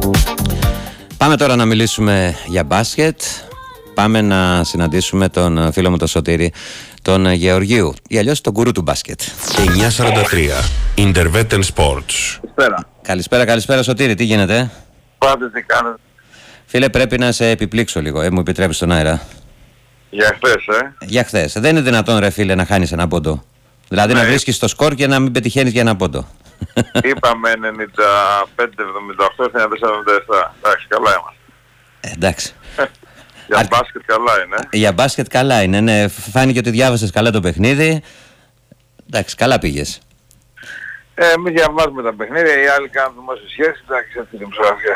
Πάμε τώρα να μιλήσουμε για μπάσκετ. Πάμε να συναντήσουμε τον φίλο μου τον Σωτήρη, τον Γεωργίου, ή αλλιώς τον γκουρού του μπάσκετ. 943 Intervetten Sports. Καλησπέρα Σωτήρη, τι γίνεται? Πάντε τι κάνετε? Φίλε, πρέπει να σε επιπλήξω λίγο, μου επιτρέπεις τον αέρα? Για χθες, Για χθες. Δεν είναι δυνατόν, ρε φίλε, να χάνεις ένα πόντο. Δηλαδή να βρίσκεις το σκορ και να μην πετυχαίνεις για ένα πόντο. Είπαμε 95-78, 94-77. Εντάξει, καλά είμαστε. Εντάξει. Για μπάσκετ καλά είναι. Για μπάσκετ καλά είναι, ναι. Φάνηκε ότι διάβασες καλά το παιχνίδι. Εντάξει, καλά πήγες. Εμείς διαβάζουμε τα παιχνίδια, οι άλλοι κάνουν δημόσιες σχέσεις. Εντάξει, αυτή την ψωγραφιά.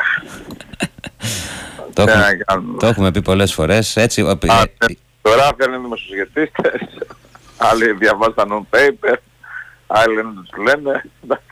Το έχουμε πει πολλές φορές. Έτσι, τώρα φέρνουν δημοσιογετίστες, άλλοι διαβάζουν τα non-paper, άλλοι λένε τους λένε.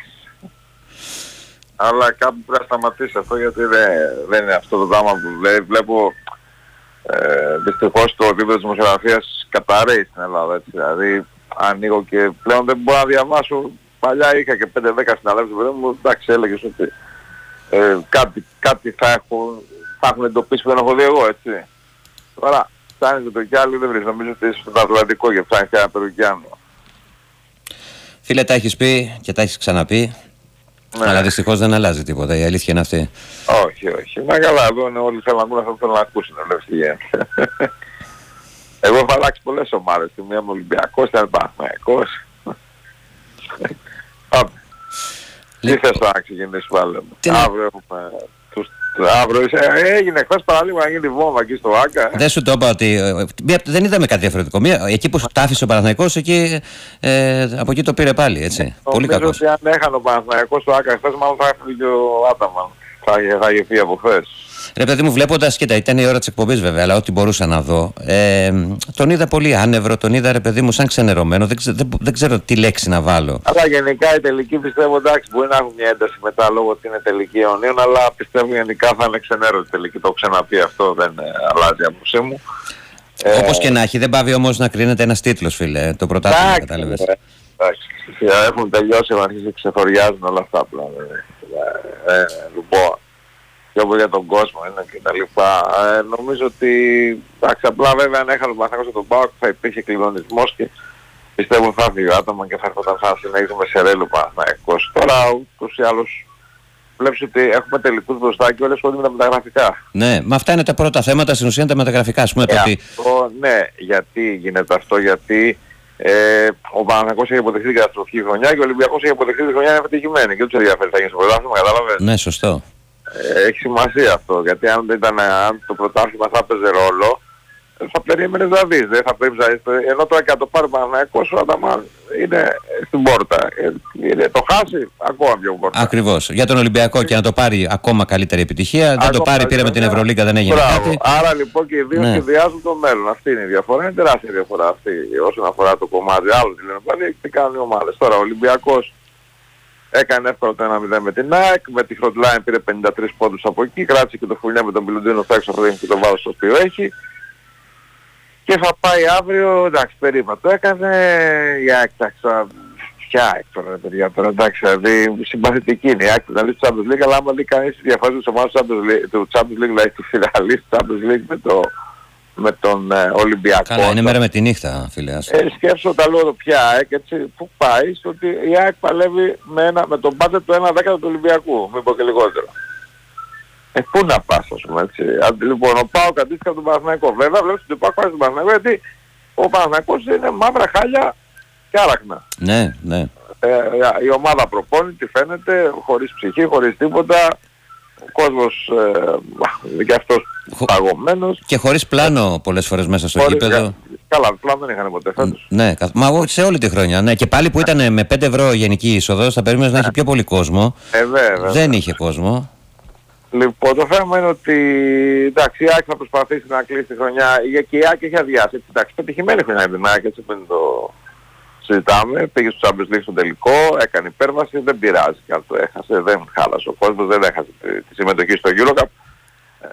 Αλλά κάπου πρέπει να σταματήσει αυτό, γιατί δεν είναι αυτό το πράγμα που λέει. Βλέπω δυστυχώς το επίπεδο της δημοσιογραφίας καταρρέει στην Ελλάδα. Έτσι. Δηλαδή ανοίγω και πλέον δεν μπορώ να διαβάσω. Παλιά είχα και 5-10 συναδέλφους που μου, εντάξει, έλεγες ότι κάτι θα έχουν εντοπίσει που δεν έχω δει εγώ, έτσι. Τώρα φτάνεις το κι άλλοι, δεν βρεις. Νομίζω ότι είσαι στο Ατλαντικό και φτάνεις και ένα Περουκιάνο. Φίλε, τα έχεις πει και τα έχεις ξαναπεί. Ναι. Αλλά δυστυχώς δεν αλλάζει τίποτα, η αλήθεια είναι αυτή. Όχι. Μα καλά, εδώ είναι όλοι θέλουν να ακούν αυτό που θέλουν να ακούσουν. Εγώ έχω αλλάξει πολλές ομάδες. Τη μία με Ολυμπιακός, την άλλη Παναθηναϊκός. Τι θες τώρα να ξεκινήσεις πάλι? Αύριο έχουμε αύριο έγινε χθες παραλίγο να γίνει βόμβα εκεί στο ΆΚΑ. Δεν σου το είπα ότι δεν είδαμε κάτι διαφορετικό. Εκεί που τα άφησε ο Παναθηναϊκός, εκεί, από εκεί το πήρε πάλι, έτσι. Πολύ κακός. Νομίζω ότι αν έχανε ο Παναθηναϊκός στο ΆΚΑ χθες, μάλλον θα έφυγε και ο Άταμαν. Θα γεφεί από χθες. Ρε παιδί μου, βλέποντας, κοίτα, ήταν η ώρα της εκπομπής βέβαια, αλλά ό,τι μπορούσα να δω, τον είδα πολύ άνευρο, τον είδα, ρε παιδί μου, σαν ξενερωμένο, δεν ξέρω τι λέξη να βάλω. Αλλά γενικά η τελική, πιστεύω, εντάξει, μπορεί να έχουν μια ένταση μετά λόγω ότι είναι τελική αιωνίων, αλλά πιστεύω γενικά θα είναι ξενέρωτη τελική, το έχω ξαναπεί αυτό, δεν αλλάζει η άποψή μου. Όπως και να έχει, δεν πάβει όμως να κρίνεται ένας τίτλος, φίλε, το πρωτάθλημα, κατάλαβες. Εντάξει, έχουν τελειώσει, έχουν αρχίσει και ξεφοριάζουν όλα αυτά πλέον. Λοιπόν, και όπως για τον κόσμο είναι και τα λοιπά. Νομίζω ότι, εντάξει, απλά βέβαια αν έχανε ο Παναθηναϊκός τον ΠΑΟΚ θα υπήρχε κλειδονισμός και πιστεύω θα φύγει ο άτομα και θα έρχονταν να συνεχίσουμε σε ρέλο Παναθηναϊκός. Τώρα ούτως ή άλλως βλέπεις ότι έχουμε τελικούς μπροστά και όλες ασχολούνται με τα μεταγραφικά. Ναι, μα αυτά είναι τα πρώτα θέματα, στην ουσία είναι τα μεταγραφικά. Ας πούμε, ναι, γιατί γίνεται αυτό, γιατί ο Παναθηναϊκός έχει αποδεχθεί την καταστροφική χρονιά και ο Ολυμπιακός έχει αποδεχθεί τη χρονιά επιτυχημένη και τους ενδιαφέρει θα γίνει στο πρωτάθλημα, κατάλαβες. Ναι, σωστό. Έχει σημασία αυτό, γιατί αν το πρωτάθλημα θα παίζει ρόλο, θα περίμενες να δεις, δεν θα πρέπει να δεις. Ενώ τώρα και να το πάρει ο Παναθηναϊκός, ο Αταμάν είναι στην πόρτα. Το χάσει, ακόμα πιο πόρτα. Ακριβώς. Για τον Ολυμπιακό και να το πάρει ακόμα καλύτερη επιτυχία. Δεν το πάρει, πήρε με την Ευρωλίγκα, δεν έγινε κάτι. Άρα λοιπόν και οι δύο σχεδιάζουν το μέλλον. Αυτή είναι η διαφορά. Είναι τεράστια διαφορά αυτή όσον αφορά το κομμάτι. Άλλο τι λένε πάλι, τι κάνουν οι ομάδες. Τώρα ο Ολυμπιακός έκανε εύκολο το 1-0 με την ΑΕΚ, με τη Frontline πήρε 53 πόντους από εκεί, κράτησε και το Φουλιά με τον Πιλουντίνο έξω, αυτό και το βάρος το οποίο έχει. Και θα πάει αύριο, εντάξει, περίπου το έκανε, η ΑΕΚ, ποια ΑΕΚ τώρα, παιδιά, τώρα, εντάξει, δηλαδή συμπαθητική είναι η ΑΕΚ, να λύσει το Champions League, αλλά άμα δει κανείς τη διαφορά της ομάδας του Champions League, δηλαδή τη φιναλίστ του Champions League με τον Ολυμπιακό. Καλά, είναι μέρα με τη νύχτα, φίλε. Σκέψω τα λόγω πια ΑΕΚ, έτσι, που πάει στο ότι η ΑΕΚ παλεύει με τον budget του 1/10 του Ολυμπιακού, μην πω και λιγότερο. Πού να πας, ας πούμε, έτσι. Λοιπόν, ο ΠΑΟΚ αντίστοιχα τον Παναθηναϊκό. Βέβαια, βλέπεις ότι ο ΠΑΟΚ πάει στον Παναθηναϊκό, γιατί ο Παναθηναϊκός είναι μαύρα χάλια και άραχνα. Ναι, ναι. Η ομάδα προπόνητη φαίνεται, χωρίς ψυχή, χωρίς τίποτα. Ο κόσμος και αυτός παγωμένος. Και χωρίς πλάνο πολλές φορές μέσα στο γήπεδο. Καλά, πλάνο δεν είχαν ποτέ φέτος. Ναι, μα σε όλη τη χρονιά. Ναι. Και πάλι που ήταν με 5 ευρώ γενική είσοδος, θα περίμενες να έχει πιο πολύ κόσμο. Δεν είχε κόσμο. Λοιπόν, το θέμα είναι ότι εντάξει, η ΑΕΚ θα προσπαθήσει να κλείσει τη χρονιά και η ΑΕΚ έχει αδειάσει. Εντάξει, πετυχημένη χρονιά είναι την ΑΕΚ, έτσι πριν το συζητάμε. Πήγε στο Champions League στο τελικό, έκανε υπέρβαση, δεν πειράζει και αν το έχασε, δεν χάλασε ο κόσμος, δεν έχασε τη συμμετοχή στο EuroCup.